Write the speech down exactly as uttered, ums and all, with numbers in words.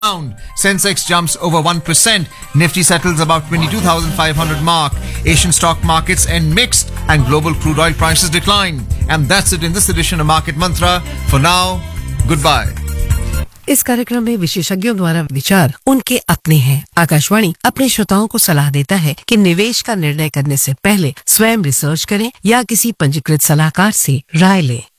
Down. Sensex jumps over one percent. Nifty settles about twenty-two thousand five hundred mark. Asian stock markets end mixed and global crude oil prices decline. And that's it in this edition of Market Mantra. For now, goodbye. इस कार्यक्रम में विशेषज्ञों द्वारा विचार उनके अपने हैं। आकाशवाणी अपने श्रोताओं को सलाह देता है कि निवेश का निर्णय करने से पहले स्वयं रिसर्च करें या किसी पंजीकृत सलाहकार से राय लें।